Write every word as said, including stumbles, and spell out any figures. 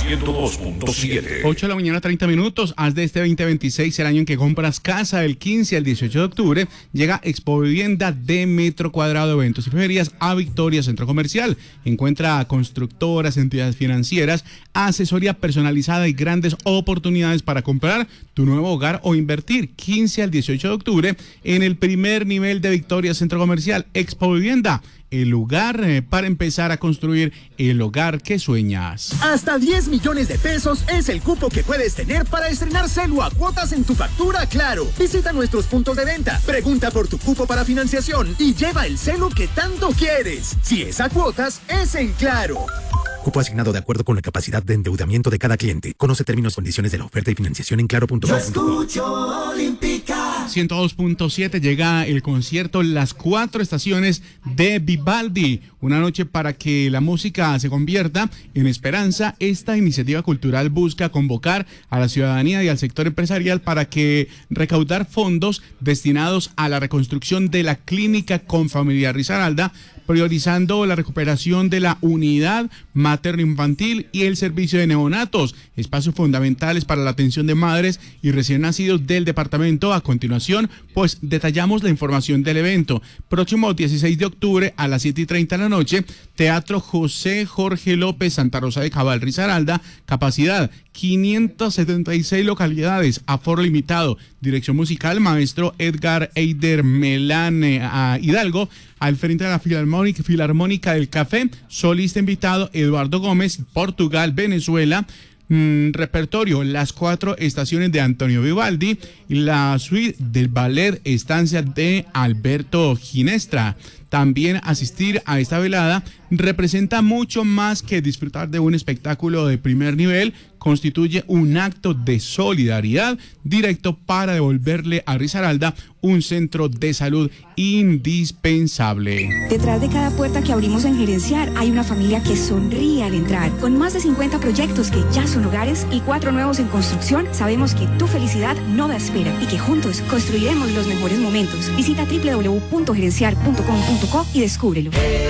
ciento dos punto siete. ocho de la mañana, treinta minutos. Haz de este veinte veintiséis el año en que compras casa. Del quince al dieciocho de octubre llega Expo Vivienda de Metro Cuadrado Eventos y Feria a Victoria Centro Comercial. Encuentra constructoras, entidades financieras, asesoría personalizada y grandes oportunidades para comprar tu nuevo hogar o invertir. quince al dieciocho de octubre en el primer nivel de Victoria Centro Comercial. Expo Vivienda, el lugar eh, para empezar a construir el hogar que sueñas. Hasta diez millones de pesos es el cupo que puedes tener para estrenar Celu a cuotas en tu factura Claro. Visita nuestros puntos de venta, pregunta por tu cupo para financiación y lleva el Celu que tanto quieres. Si es a cuotas, es en Claro. Cupo asignado de acuerdo con la capacidad de endeudamiento de cada cliente. Conoce términos y condiciones de la oferta y financiación en claro punto com. Yo escucho Olímpica. ciento dos punto siete llega el concierto Las Cuatro Estaciones de Vivaldi. Una noche para que la música se convierta en esperanza. Esta iniciativa cultural busca convocar a la ciudadanía y al sector empresarial para que recaudar fondos destinados a la reconstrucción de la clínica Confamiliar Risaralda, priorizando la recuperación de la unidad materno-infantil y el servicio de neonatos, espacios fundamentales para la atención de madres y recién nacidos del departamento. A continuación, pues detallamos la información del evento. Próximo dieciséis de octubre a las siete y treinta de la noche, Teatro José Jorge López, Santa Rosa de Cabal, Risaralda, capacidad quinientas setenta y seis localidades, aforo limitado. Dirección musical, maestro Edgar Eider Melán eh, Hidalgo, al frente de la Filarmónica, Filarmónica del Café. Solista invitado Eduardo Gómez, Portugal, Venezuela. Mm, repertorio, Las Cuatro Estaciones de Antonio Vivaldi y la suite del ballet Estancia de Alberto Ginestra. También asistir a esta velada representa mucho más que disfrutar de un espectáculo de primer nivel. Constituye un acto de solidaridad directo para devolverle a Risaralda un centro de salud indispensable. Detrás de cada puerta que abrimos en Gerenciar hay una familia que sonríe al entrar. Con más de cincuenta proyectos que ya son hogares y cuatro nuevos en construcción, sabemos que tu felicidad no da espera y que juntos construiremos los mejores momentos. Visita doble u doble u doble u punto gerenciar punto com punto co y descúbrelo.